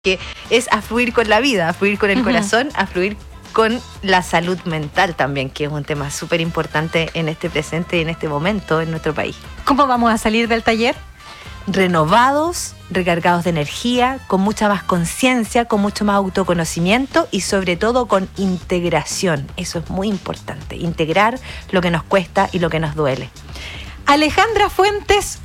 que es a fluir con la vida, a fluir con el corazón, a fluir con la salud mental también, que es un tema súper importante en este presente y en este momento en nuestro país. ¿Cómo vamos a salir del taller? Renovados, recargados de energía, con mucha más conciencia, con mucho más autoconocimiento y sobre todo con integración. Eso es muy importante, integrar lo que nos cuesta y lo que nos duele. Alejandra Fuentes,